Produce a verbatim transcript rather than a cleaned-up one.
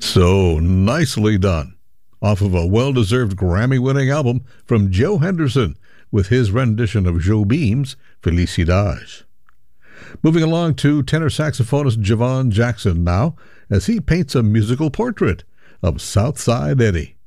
So nicely done. Off of a well-deserved Grammy-winning album from Joe Henderson with his rendition of Jobim's Felicidade. Moving along to tenor saxophonist Javon Jackson now, as he paints a musical portrait of Southside Eddie.